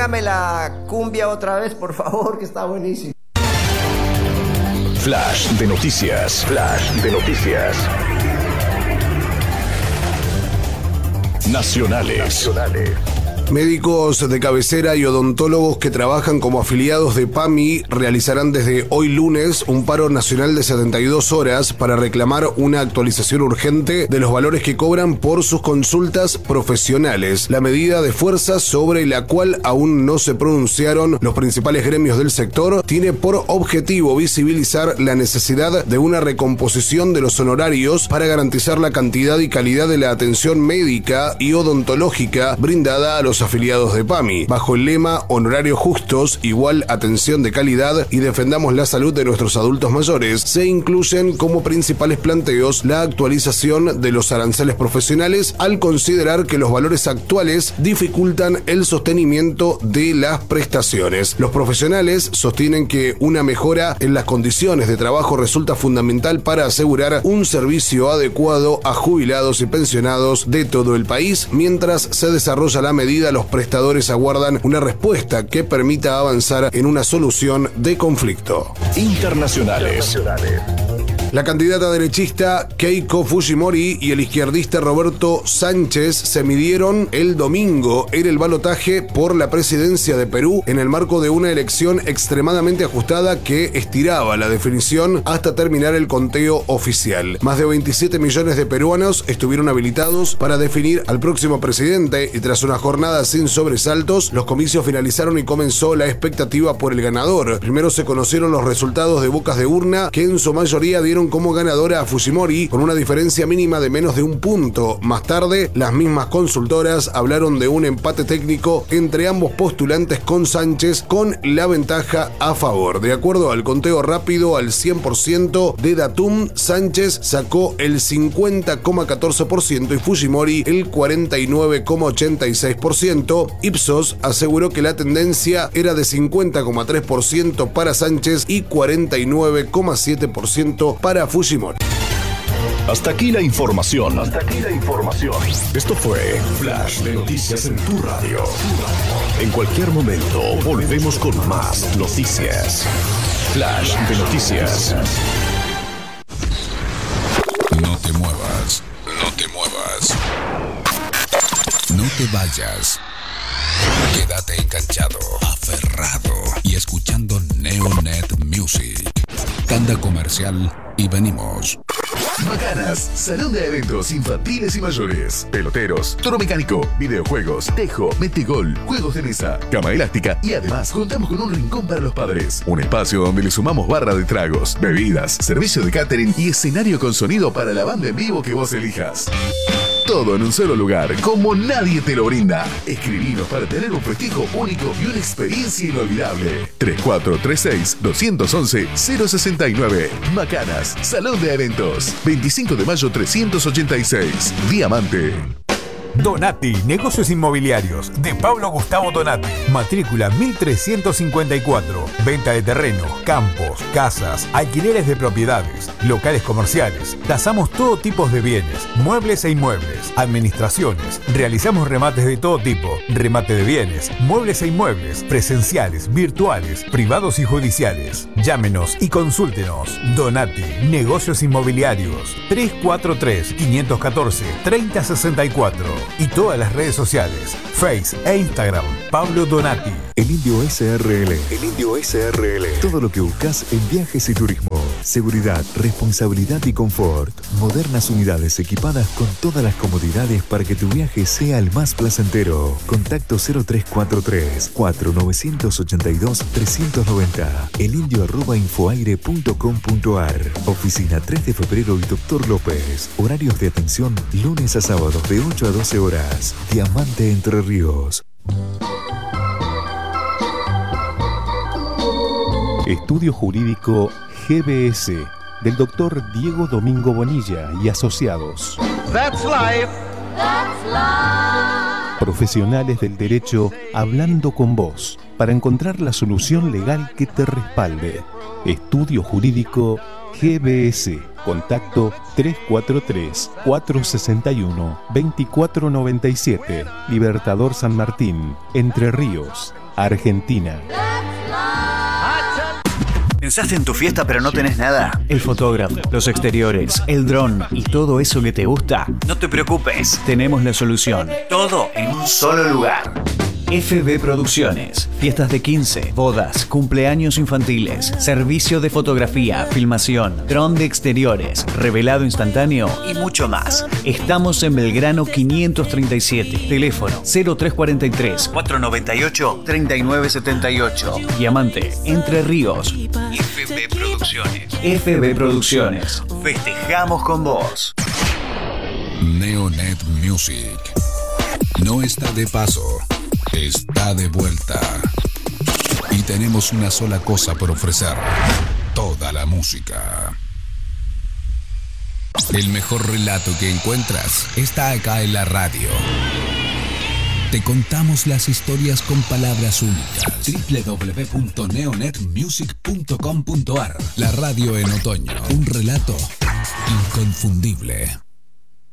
Póngame la cumbia otra vez, por favor, que está buenísimo. Flash de noticias. Flash de noticias. Nacionales. Médicos de cabecera y odontólogos que trabajan como afiliados de PAMI realizarán desde hoy lunes un paro nacional de 72 horas para reclamar una actualización urgente de los valores que cobran por sus consultas profesionales. La medida de fuerza, sobre la cual aún no se pronunciaron los principales gremios del sector, tiene por objetivo visibilizar la necesidad de una recomposición de los honorarios para garantizar la cantidad y calidad de la atención médica y odontológica brindada a los afiliados de PAMI, bajo el lema honorarios justos, igual atención de calidad y defendamos la salud de nuestros adultos mayores. Se incluyen como principales planteos la actualización de los aranceles profesionales al considerar que los valores actuales dificultan el sostenimiento de las prestaciones. Los profesionales sostienen que una mejora en las condiciones de trabajo resulta fundamental para asegurar un servicio adecuado a jubilados y pensionados de todo el país. Mientras se desarrolla la medida, los prestadores aguardan una respuesta que permita avanzar en una solución de conflicto. Internacionales. La candidata derechista Keiko Fujimori y el izquierdista Roberto Sánchez se midieron el domingo en el balotaje por la presidencia de Perú en el marco de una elección extremadamente ajustada que estiraba la definición hasta terminar el conteo oficial. Más de 27 millones de peruanos estuvieron habilitados para definir al próximo presidente y tras una jornada sin sobresaltos, los comicios finalizaron y comenzó la expectativa por el ganador. Primero se conocieron los resultados de bocas de urna que en su mayoría dieron como ganadora a Fujimori con una diferencia mínima de menos de un punto. Más tarde, las mismas consultoras hablaron de un empate técnico entre ambos postulantes con Sánchez con la ventaja a favor. De acuerdo al conteo rápido al 100% de Datum, Sánchez sacó el 50,14% y Fujimori el 49,86%. Ipsos aseguró que la tendencia era de 50,3% para Sánchez y 49,7% para Fujimori. Hasta aquí la información. Esto fue Flash de Noticias en tu radio. En cualquier momento volvemos con más noticias. Flash de Noticias. No te muevas. No te muevas. No te vayas. Quédate enganchado, aferrado y escuchando Neonet Music. Tanda comercial y venimos. Macanas, salón de eventos infantiles y mayores, peloteros, toro mecánico, videojuegos, tejo, metegol, juegos de mesa, cama elástica y además contamos con un rincón para los padres. Un espacio donde le sumamos barra de tragos, bebidas, servicio de catering y escenario con sonido para la banda en vivo que vos elijas. Todo en un solo lugar, como nadie te lo brinda. Escribinos para tener un festejo único y una experiencia inolvidable. 3436-211-069. Macanas, Salón de Eventos. 25 de mayo 386. Diamante. Donati, negocios inmobiliarios, de Pablo Gustavo Donati. Matrícula 1354. Venta de terreno, campos, casas, alquileres de propiedades, locales comerciales. Tasamos todo tipo de bienes, muebles e inmuebles, administraciones. Realizamos remates de todo tipo, remate de bienes, muebles e inmuebles, presenciales, virtuales, privados y judiciales. Llámenos y consúltenos. Donati, negocios inmobiliarios. 343-514-3064. Y todas las redes sociales, Face e Instagram, Pablo Donati. El Indio SRL. El Indio SRL. Todo lo que buscas en viajes y turismo. Seguridad, responsabilidad y confort. Modernas unidades equipadas con todas las comodidades para que tu viaje sea el más placentero. Contacto 0343-4982-390. elindio@infoaire.com.ar. Oficina 3 de febrero y Dr. López. Horarios de atención lunes a sábados de 8 a 12 horas. Diamante Entre Ríos. Estudio Jurídico GBS del Dr. Diego Domingo Bonilla y asociados. That's life. That's life. Profesionales del derecho hablando con vos para encontrar la solución legal que te respalde. Estudio Jurídico GBS. Contacto 343-461-2497. Libertador San Martín, Entre Ríos. Argentina. ¿Pensaste en tu fiesta pero no tenés nada? El fotógrafo, los exteriores, el dron y todo eso que te gusta. No te preocupes, tenemos la solución. Todo en un solo lugar. FB Producciones. Fiestas de 15, bodas, cumpleaños infantiles, servicio de fotografía, filmación, dron de exteriores, revelado instantáneo y mucho más. Estamos en Belgrano 537. Teléfono 0343 498 3978. Diamante, Entre Ríos. FB Producciones. FB Producciones. Festejamos con vos. Neonet Music. No está de paso. Está de vuelta. Y tenemos una sola cosa por ofrecer. Toda la música. El mejor relato que encuentras está acá en la radio. Te contamos las historias con palabras únicas. www.neonetmusic.com.ar. La radio en otoño. Un relato inconfundible.